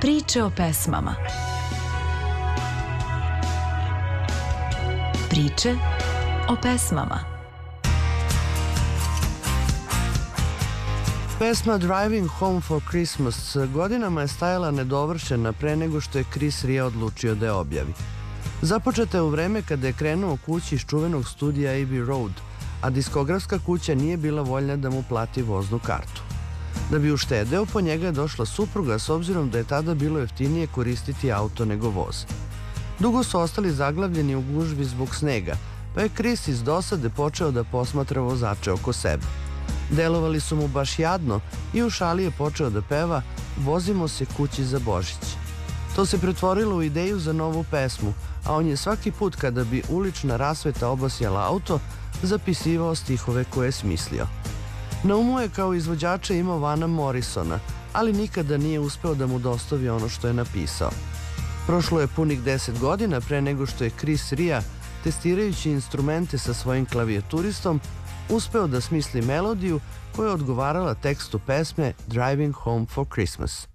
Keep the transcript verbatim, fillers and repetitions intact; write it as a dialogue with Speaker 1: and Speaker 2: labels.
Speaker 1: Priče o pesmama. Priče o pesmama.
Speaker 2: Pesma Driving Home for Christmas godinama je stajala nedovršena pre nego što je Chris Rea odlučio da je objavi. Započeta je u vreme kada je krenuo kući iz čuvenog studija Abbey Road, a diskografska kuća nije bila voljna da mu plati voznu kartu. Da bi uštedeo, po njega je došla supruga s obzirom da je tada bilo jeftinije koristiti auto nego voz. Dugo su ostali zaglavljeni u gužvi zbog snega, pa je Chris iz dosade počeo da posmatra vozače oko sebe. Delovali su mu baš jadno i u šali je počeo da peva "Vozimo se kući za Božić". To se pretvorilo u ideju za novu pesmu, a on je svaki put kada bi ulična rasveta obasjala auto, zapisivao stihove koje je smislio. Na umu je kao izvođača imao Vana Morrisona, ali nikada nije uspeo da mu dostavi ono što je napisao. Prošlo je punih deset godina pre nego što je Chris Rea, testirajući instrumente sa svojim klavijaturistom, uspeo da smisli melodiju koja je odgovarala tekstu pesme Driving Home for Christmas.